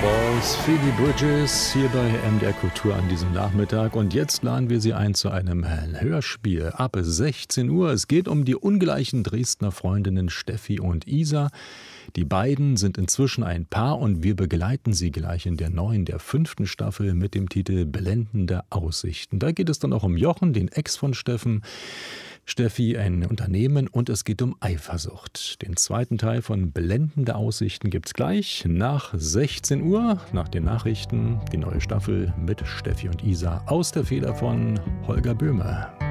Balls, Phoebe Bridgers hier bei MDR Kultur an diesem Nachmittag. Und jetzt laden wir Sie ein zu einem Hörspiel ab 16 Uhr. Es geht um die ungleichen Dresdner Freundinnen Steffi und Isa. Die beiden sind inzwischen ein Paar und wir begleiten sie gleich in der der 5. Staffel mit dem Titel Blendende Aussichten. Da geht es dann auch um Jochen, den Ex von Steffi, ein Unternehmen, und es geht um Eifersucht. Den zweiten Teil von Blendende Aussichten gibt's gleich nach 16 Uhr, nach den Nachrichten, die neue Staffel mit Steffi und Isa aus der Feder von Holger Böhme.